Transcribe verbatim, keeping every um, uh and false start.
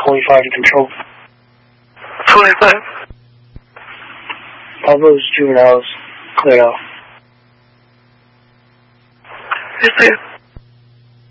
twenty-five in control. twenty-five. All those juveniles cleared out. Yes, sir.